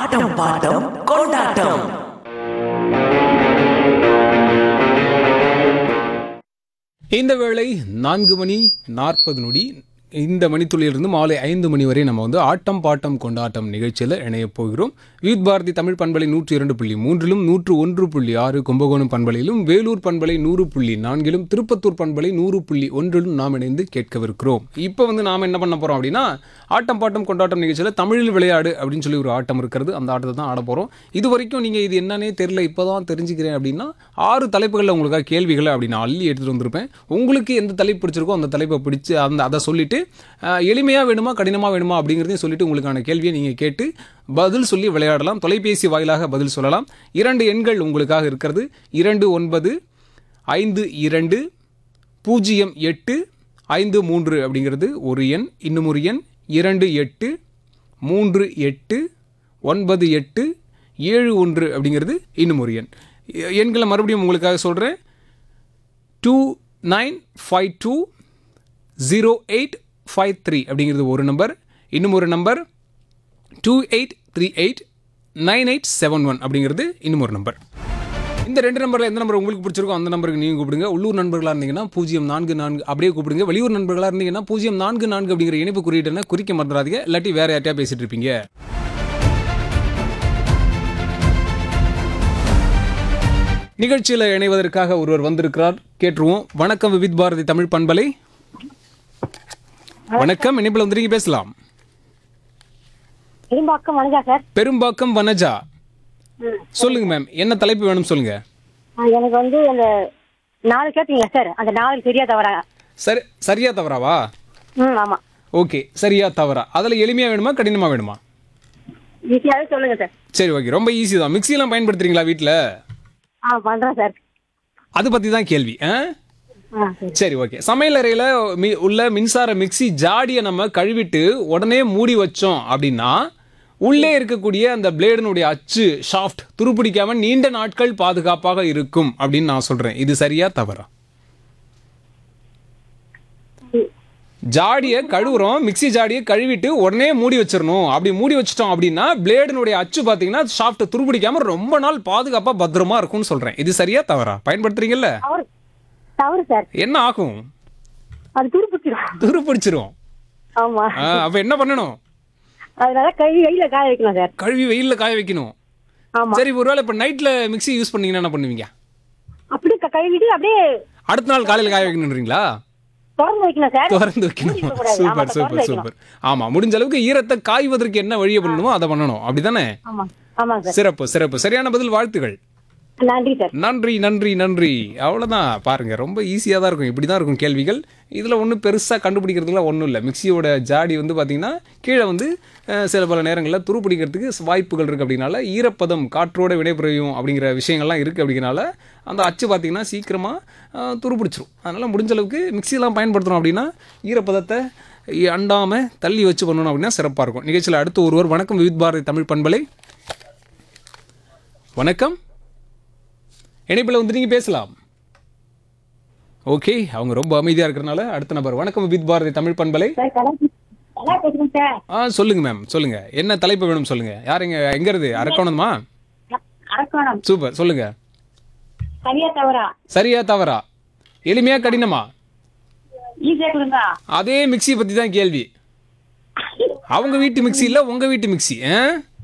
ஆட்டம் bottom கொண்டாட்டம். இந்த வேளை 4:40 இந்த மணித்துளியிலிருந்து மாலை 5 மணி வரை நம்ம வந்து ஆட்டம் பாட்டம் கொண்டாட்டம் நிகழ்ச்சியில் இணைய போகிறோம். யூத் பாரதி தமிழ் பண்பலை 102.3 101.6 கும்பகோணம் பண்பலையிலும், வேலூர் பண்பலை 100.4 திருப்பத்தூர் பண்பலை 100.1 நாம் இணைந்து கேட்கவிருக்கிறோம். இப்போ வந்து நாம் என்ன பண்ண போகிறோம் அப்படின்னா, ஆட்டம் பாட்டம் கொண்டாட்டம் நிகழ்ச்சியில் தமிழில் விளையாடு அப்படின்னு சொல்லி ஒரு ஆட்டம் இருக்கிறது. அந்த ஆட்டத்தை தான் ஆட போகிறோம். இது வரைக்கும் நீங்கள் இது என்னன்னே தெரியல, இப்போ தான் தெரிஞ்சுக்கிறேன் அப்படின்னா 6 தலைப்புகளில் உங்களுக்காக கேள்விகளை அப்படி நான் அள்ளி எடுத்துகிட்டு வந்திருப்பேன். உங்களுக்கு எந்த தலைப்பு பிடிச்சிருக்கோ அந்த தலைப்பை பிடிச்சி அதை சொல்லிவிட்டு எளிமையாக வேணுமா கடினமாக வேணுமா அப்படிங்கிறதையும் சொல்லிட்டு உங்களுக்கான கேள்வியை நீங்கள் கேட்டு பதில் சொல்லி விளையாடலாம். தொலைபேசி வாயிலாக பதில் சொல்லலாம். 2 எண்கள் உங்களுக்காக இருக்கிறது. 280803 அப்படிங்கிறது ஒரு எண். இன்னும் ஒரு எண் 28389871 அப்படிங்கிறது இன்னும் ஒரு எண். எண்களை மறுபடியும் உங்களுக்காக சொல்கிறேன். 29520853 அப்படிங்கிறது ஒரு நம்பர். இன்னும் ஒரு நம்பர் 28389871 அப்படிங்கிறது இன்னும் ஒரு நம்பர். இந்த 2 நம்பரில் எந்த நம்பர் உங்களுக்கு பிடிச்சிருக்கோ அந்த நம்பருக்கு நீங்கள் கூப்பிடுங்க. உள்ளூர் நண்பர்களாக இருந்தீங்கன்னா 044 அப்படியே கூப்பிடுங்க. வெளியூர் நண்பர்களாக இருந்தீங்கன்னா 044 அப்படிங்கிற இணைப்பு குறியீட்டை குறிக்க மறந்துடாதீங்க. இல்லாட்டி வேற யார்ட்டையா பேசிட்டு இருப்பீங்க. நிகழ்ச்சியில் இணைவதற்காக ஒருவர் வந்திருக்கிறார். கேட்டுருவோம். வணக்கம் விவித் பாரதி தமிழ் பண்பலை. வணக்கம், இணைப்பில் வந்துருங்க, பேசலாம். பெரும்பாக்கம் வனஜா, சொல்லுங்க மேம், என்ன தலைப்பு வேணும் சொல்லுங்க. எனக்கு வந்து அந்த 4 கேட்டீங்க சார், அந்த 4 சரியா தவறா? சரியா தவறாவா? ஆமா. ஓகே, சரியா தவறா. அதில் எளிமையா வேணுமா கடினமா வேணுமா? ஈஸியாவே சொல்லுங்க சார். சரி, ஓகே, ரொம்ப ஈஸி தான். மிக்சியெல்லாம் பயன்படுத்துறீங்களா வீட்டில்? பண்றேன் சார். அது பற்றி தான் கேள்வி. சரி, ஓகே. சமையல் அறையில் உள்ள மின்சார மிக்சி ஜாடியை நம்ம கழுவிட்டு உடனே மூடி வச்சோம் அப்படின்னா உள்ளே இருக்கக்கூடிய அந்த பிளேடினுடைய அச்சு ஷாஃப்ட் துருப்பிடிக்காம நீண்ட நாட்கள் பாதுகாப்பாக இருக்கும் அப்படின்னு நான் சொல்றேன். இது சரியா தவறா? ஜாடியை கழுவுறோம், மிக்சி ஜாடியை கழுவிட்டு உடனே மூடி வச்சிடணும். அப்படி மூடி வச்சிட்டோம் அப்படின்னா பிளேடினுடைய அச்சு பார்த்தீங்கன்னா ஷாஃப்ட் துருப்பிடிக்காம ரொம்ப நாள் பாதுகாப்பா பத்திரமா இருக்கும்னு சொல்றேன். இது சரியா தவறா? பயன்படுத்துறீங்கல்ல? தவறு சார். என்ன ஆகும்? அது துருப்பிடிச்சிரும். ஆமா. அப்ப என்ன பண்ணணும்? அதனால கழுவி வெயில காய வைக்கணும் சார். கழுவி வெயில்ல காய வைக்கணும். ஆமா. சரி, ஒருவேளை இப்ப நைட்ல மிக்ஸி யூஸ் பண்ணீங்கன்னா என்ன பண்ணுவீங்க? அப்படியே கழுவிட்டு அப்படியே அடுத்த நாள் காலையில காய வைக்கணும்ன்றீங்களா? திறந்து வைக்கணும் சார். திறந்து வைக்கணும். Super super super. ஆமா, முடிஞ்ச அளவுக்கு ஈரத்தை காய்வதற்கு என்ன வழியை பண்ணணுமோ அதை பண்ணணும். அப்படிதானே? ஆமா ஆமா சார். சிறப்பு சிறப்பு. சரியான பதில். வாழ்த்துகள். நன்றி சார். நன்றி நன்றி நன்றி. அவ்வளோதான். பாருங்க, ரொம்ப ஈஸியாக தான் இருக்கும். இப்படி தான் இருக்கும் கேள்விகள். இதில் ஒன்றும் பெருசாக கண்டுபிடிக்கிறதுக்குலாம் ஒன்றும் இல்லை. மிக்சியோட ஜாடி வந்து பார்த்தீங்கன்னா கீழே வந்து சில பல நேரங்களில் துருப்பிடிக்கிறதுக்கு வாய்ப்புகள் இருக்குது. அப்படின்னால ஈரப்பதம் காற்றோட வினைபுரியும் அப்படிங்கிற விஷயங்கள்லாம் இருக்குது. அப்படிங்கிறனால அந்த அச்சு பார்த்தீங்கன்னா சீக்கிரமாக துருப்பிடிச்சிரும். அதனால் முடிஞ்ச அளவுக்கு மிக்சியெலாம் பயன்படுத்தணும் அப்படின்னா ஈரப்பதத்தை அண்டாமல் தள்ளி வச்சு பண்ணணும் அப்படின்னா சிறப்பாக இருக்கும். நிகழ்ச்சியில் அடுத்து ஒருவர். வணக்கம் விவித் பாரதி தமிழ் பண்பலை. வணக்கம், இணைப்பில் வந்து நீங்கள் பேசலாம். ஓகே, அவங்க ரொம்ப அமைதியாக இருக்கிறனால அடுத்த நபர். வணக்கம் விவித் பாரதி தமிழ் பண்பலை. சொல்லுங்க மேம், சொல்லுங்க. என்ன தலைப்பு வேணும் சொல்லுங்க. யாருங்க, எங்க இருந்து? அரக்கோணமா? சூப்பர், சொல்லுங்க. சரியா தவறா? எளிமையா கடினமா? ஈஸியா. அதே மிக்சி பத்தி தான் கேள்வி. அவங்க வீட்டு மிக்சி இல்ல, உங்க வீட்டு மிக்சி.